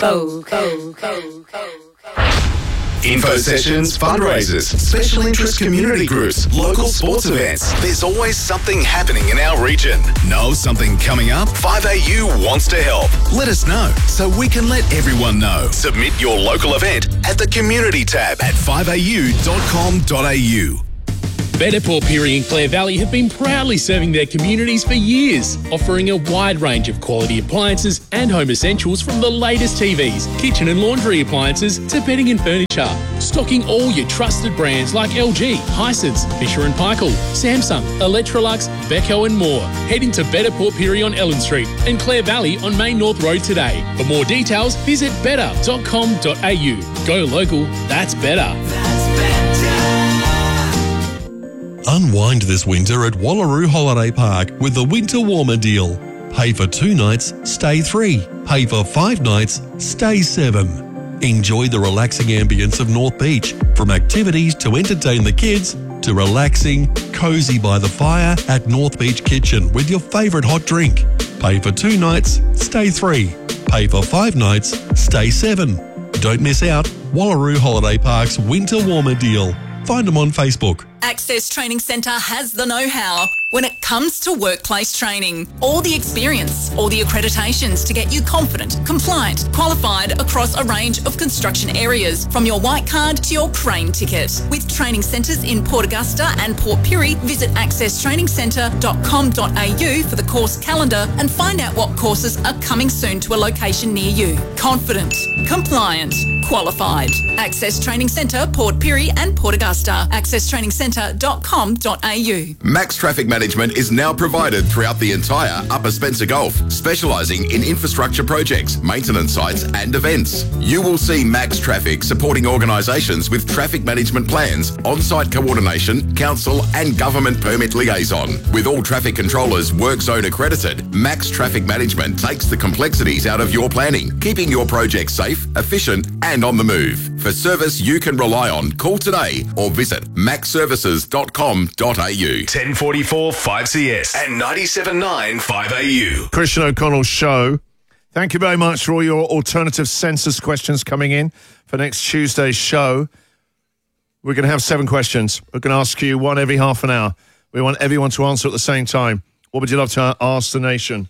Info sessions, fundraisers, special interest community groups, local sports events. There's always something happening in our region. Know something coming up? 5AU wants to help. Let us know so we can let everyone know. Submit your local event at the community tab at 5au.com.au. Better Port Pirie and Clare Valley have been proudly serving their communities for years, offering a wide range of quality appliances and home essentials from the latest TVs, kitchen and laundry appliances to bedding and furniture. Stocking all your trusted brands like LG, Hisense, Fisher & Paykel, Samsung, Electrolux, Beko and more. Head into Better Port Pirie on Ellen Street and Clare Valley on Main North Road today. For more details, visit better.com.au. Go local, that's better. Unwind this winter at Wallaroo Holiday Park with the Winter Warmer deal. Pay for 2 nights, stay 3. Pay for 5 nights, stay 7. Enjoy the relaxing ambience of North Beach, from activities to entertain the kids to relaxing, cosy by the fire at North Beach Kitchen with your favourite hot drink. Pay for 2 nights, stay 3. Pay for 5 nights, stay 7. Don't miss out. Wallaroo Holiday Park's Winter Warmer deal. Find them on Facebook. Access Training Centre has the know-how when it comes to workplace training. All the experience, all the accreditations to get you confident, compliant, qualified across a range of construction areas, from your white card to your crane ticket. With training centres in Port Augusta and Port Pirie, visit accesstrainingsentre.com.au for the course calendar and find out what courses are coming soon to a location near you. Confident, compliant, qualified. Access Training Centre, Port Pirie and Port Augusta. accesstrainingsentre.com.au. Max Traffic Management is now provided throughout the entire Upper Spencer Gulf, specialising in infrastructure projects, maintenance sites and events. You will see Max Traffic supporting organisations with traffic management plans, on-site coordination, council and government permit liaison. With all traffic controllers work zone accredited, Max Traffic Management takes the complexities out of your planning, keeping your project safe, efficient and on the move. For service you can rely on, call today or visit maxservices.com.au. 1044 5CS and 97.9 5AU. Christian O'Connell Show. Thank you very much for all your alternative census questions coming in for next Tuesday's show. We're going to have 7 questions. We're going to ask you one every half an hour. We want everyone to answer at the same time. What would you love to ask the nation?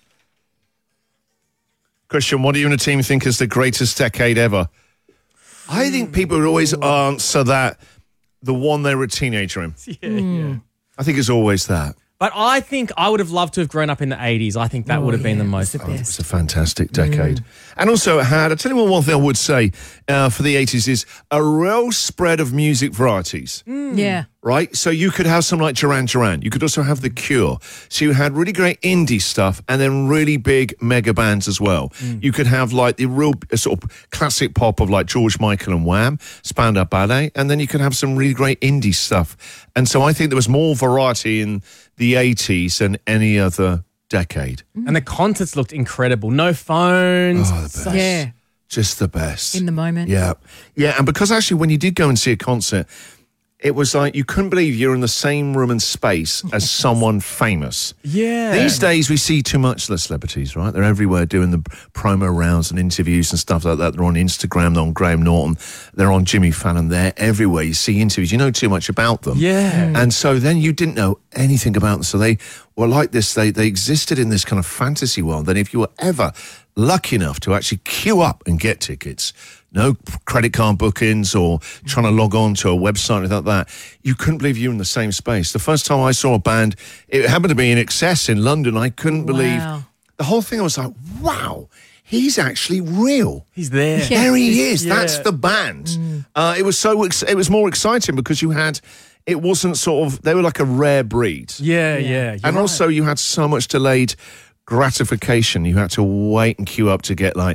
Christian, what do you and the team think is the greatest decade ever? I think people would always answer that, the one they were a teenager in. Yeah. I think it's always that. But I think I would have loved to have grown up in the 80s. I think that would have been the most fun. It was a fantastic decade. And also it had, I'll tell you one thing I would say for the 80s is a real spread of music varieties. Yeah. Right? So you could have something like Duran Duran. You could also have The Cure. So you had really great indie stuff and then really big mega bands as well. You could have like the real sort of classic pop of like George Michael and Wham, Spandau Ballet, and then you could have some really great indie stuff. And so I think there was more variety in the 80s than any other decade. And the concerts looked incredible. No phones. Oh, the best. Yeah. Just the best. In the moment. Yeah. Yeah, and because actually when you did go and see a concert, it was like you couldn't believe you're in the same room and space as someone famous. Yeah. These days we see too much of the celebrities, right? They're everywhere doing the promo rounds and interviews and stuff like that. They're on Instagram, they're on Graham Norton, they're on Jimmy Fallon, they're everywhere. You see interviews, you know too much about them. Yeah. And so then you didn't know anything about them. So they were like this, they existed in this kind of fantasy world. Then if you were ever lucky enough to actually queue up and get tickets, no credit card bookings or trying to log on to a website like that, you couldn't believe you were in the same space. The first time I saw a band, it happened to be in Excess in London. I couldn't believe the whole thing. I was like, wow, he's actually real. He's there. Yeah. There he is. That's the band. It was more exciting because you had, it wasn't sort of, they were like a rare breed. Yeah. And also you had so much delayed gratification. You had to wait and queue up to get like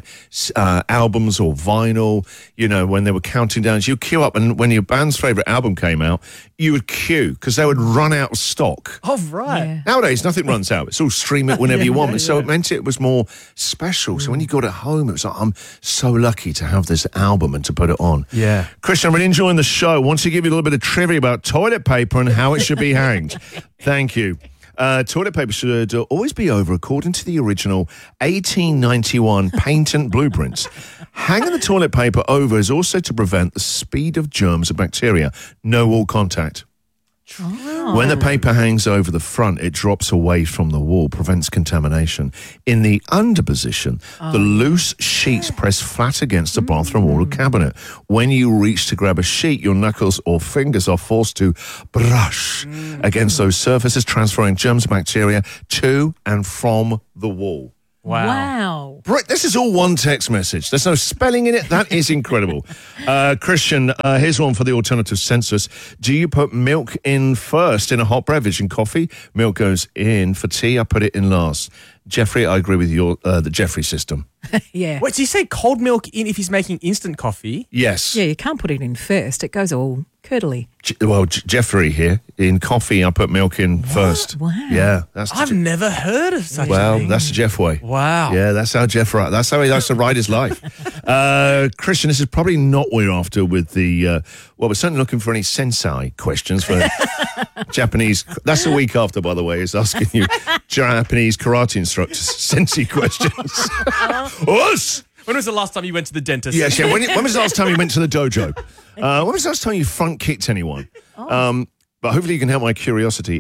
albums or vinyl, you know, when they were counting down. So you queue up, and when your band's favourite album came out, you would queue because they would run out of stock. Oh, right. Yeah. Nowadays, nothing runs out. It's all stream it whenever you want. And so it meant it was more special. So when you got it home, it was like, I'm so lucky to have this album and to put it on. Yeah. Christian, I'm really enjoying the show. I want to give you a little bit of trivia about toilet paper and how it should be hanged. Thank you. Toilet paper should always be over according to the original 1891 patent blueprints. Hanging the toilet paper over is also to prevent the speed of germs and bacteria. No wall contact. When the paper hangs over the front, it drops away from the wall, prevents contamination. In the under position, the loose sheets press flat against the bathroom wall or cabinet. When you reach to grab a sheet, your knuckles or fingers are forced to brush against those surfaces, transferring germs and bacteria to and from the wall. Wow. Right, this is all one text message. There's no spelling in it. That is incredible. Christian, here's one for the alternative census. Do you put milk in first in a hot beverage and coffee? Milk goes in. For tea, I put it in last. Jeffrey, I agree with your the Jeffrey system. Yeah. Wait, so you say cold milk in if he's making instant coffee? Yes. Yeah, you can't put it in first. It goes all curdly. Jeffrey here. In coffee, I put milk in first. Wow. Yeah. That's I've never heard of such a thing. that's the Jeff way. Wow. Yeah, that's how Jeff writes. That's how he likes to ride his life. Christian, this is probably not what you're after with the... we're certainly looking for any sensei questions for Japanese... That's the week after, by the way, is asking you Japanese karate instructors sensei questions. Us! When was the last time you went to the dentist? Yes, yeah. When was the last time you went to the dojo? When was the last time you front kicked anyone? But hopefully you can help my curiosity.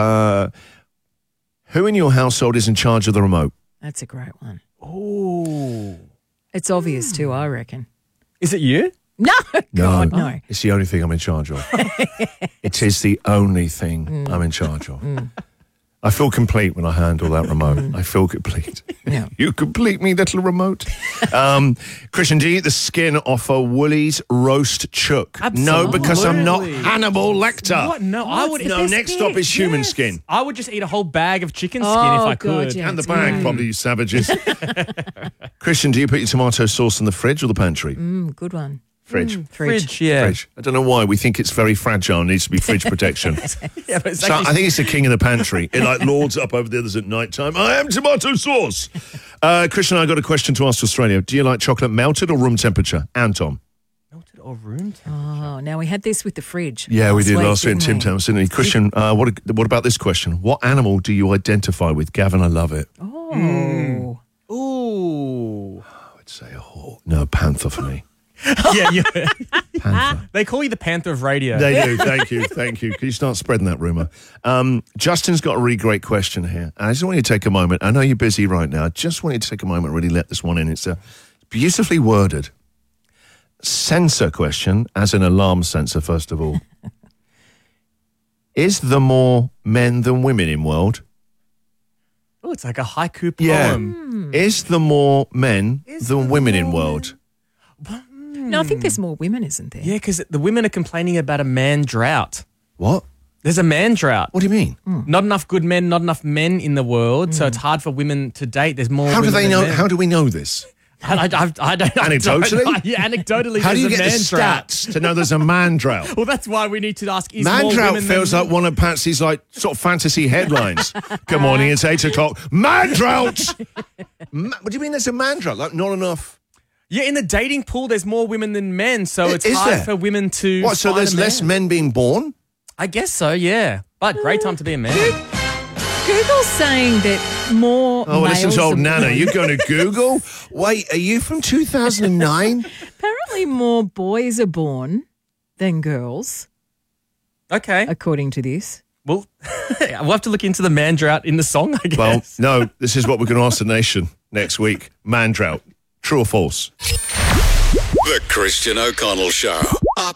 Who in your household is in charge of the remote? That's a great one. Oh. It's obvious too, I reckon. Is it you? No, God, no. It's the only thing I'm in charge of. It is the only thing I'm in charge of. I feel complete when I handle that remote. I feel complete. Yeah. You complete me, little remote. Christian, do you eat the skin off a Woolies roast chook? No, because I'm not Hannibal Lecter. What? No, I would. No, next stop is human skin. I would just eat a whole bag of chicken skin if I could. God, yeah, And the it's bag, good. probably, you savages. Christian, do you put your tomato sauce in the fridge or the pantry? Good one. Fridge. Fridge, yeah. Fridge. I don't know why. We think it's very fragile and needs to be fridge protection. Yeah, but it's So actually- I think it's the king of the pantry. It like lords up over the others at night time. I am tomato sauce. Christian, I got a question to ask to Australia. Do you like chocolate melted or room temperature? Anton. melted or room temperature. Oh, now we had this with the fridge. Yeah, we did last week in didn't Tim we? Tams, didn't we? Christian, what about this question? What animal do you identify with? Gavin, I love it. Oh. Ooh. I would say a hawk. No, panther for me. Yeah. Panther. They call you the Panther of radio. They do. Thank you. Thank you. Can you start spreading that rumour? Justin's got a really great question here. And I just want you to take a moment. I know you're busy right now. I just want you to take a moment and really let this one in. It's a beautifully worded sensor question, as an alarm sensor, first of all. Is there more men than women in world? Oh, it's like a haiku poem. Is there more men than women in world? No, I think there's more women, isn't there? Yeah, because the women are complaining about a man drought. What? There's a man drought. What do you mean? Not enough good men, not enough men in the world, so it's hard for women to date. There's more. How do women they than know? men. How do we know this? I don't. Anecdotally? Yeah, anecdotally. How do you there's get a the man drought. stats to know there's a man drought? Well, that's why we need to ask. Is Man more drought women feels than like one of Patsy's like sort of fantasy headlines. Good morning, it's 8 o'clock. Man drought. What do you mean there's a man drought? Like not enough. Yeah, in the dating pool, there's more women than men, so it's Is hard there? for women to. What? So find there's a less man. men being born? I guess so. Yeah, but great time to be a man. Google's saying that more Oh, listen males to old than Nana. women- You going to Google? Wait, are you from 2009? Apparently more boys are born than girls, Okay, according to this. well, we'll have to look into the man drought in the song, I guess. Well, no. This is what we're going to ask the nation next week. Man drought. True or false? The Christian O'Connell Show. Up